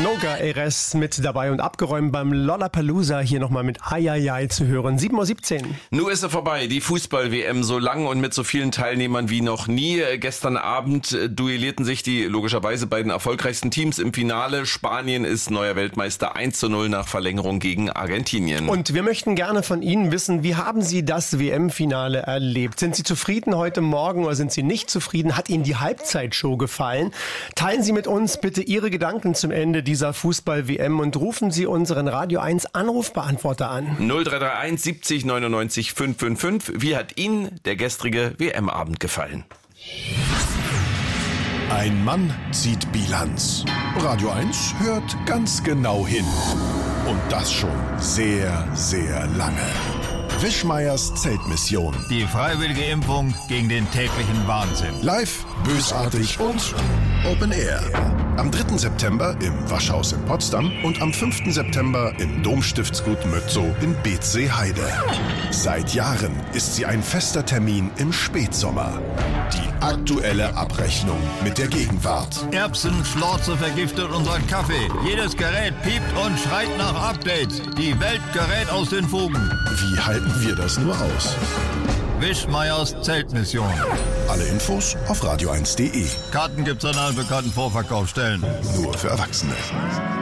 Loga RS mit dabei und abgeräumt beim Lollapalooza hier nochmal mit Ayayay zu hören. 7:17 Uhr. Nun ist er vorbei, die Fußball-WM, so lang und mit so vielen Teilnehmern wie noch nie. Gestern Abend duellierten sich die logischerweise beiden erfolgreichsten Teams im Finale. Spanien ist neuer Weltmeister 1:0 nach Verlängerung gegen Argentinien. Und wir möchten gerne von Ihnen wissen, wie haben Sie das WM-Finale erlebt? Sind Sie zufrieden heute Morgen oder sind Sie nicht zufrieden? Hat Ihnen die Halbzeitshow gefallen? Teilen Sie mit uns bitte Ihre Gedanken zum Ende dieser Fußball-WM und rufen Sie unseren Radio 1 Anrufbeantworter an. 0331 70 99 555. Wie hat Ihnen der gestrige WM-Abend gefallen? Ein Mann zieht Bilanz. Radio 1 hört ganz genau hin. Und das schon sehr, sehr lange. Wischmeiers Zeltmission. Die freiwillige Impfung gegen den täglichen Wahnsinn. Live, bösartig und Open Air. Am 3. September im Waschhaus in Potsdam und am 5. September im Domstiftsgut Mötzow in Beetzsee-Heide. Seit Jahren ist sie ein fester Termin im Spätsommer. Die aktuelle Abrechnung mit der Gegenwart. Erbsenschlorze vergiftet unseren Kaffee. Jedes Gerät piept und schreit nach Updates. Die Welt gerät aus den Fugen. Wie halten wir das nur aus? Wischmeiers Zeltmission. Alle Infos auf radio1.de. Karten gibt's an allen bekannten Vorverkaufsstellen. Nur für Erwachsene.